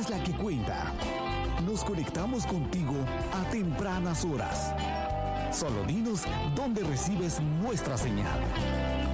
es la que cuenta. Nos conectamos contigo a tempranas horas. Solo dinos dónde recibes nuestra señal.